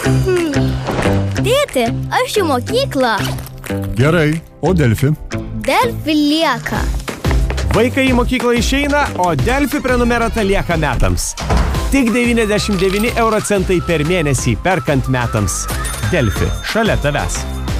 Tėti, aš į mokyklą. Gerai, o Delfi? Delfi lieka. Vaikai į mokyklą išeina, o Delfi prenumerata lieka metams. Tik 99 € per mėnesį perkant metams. Delfi, šalia tavęs.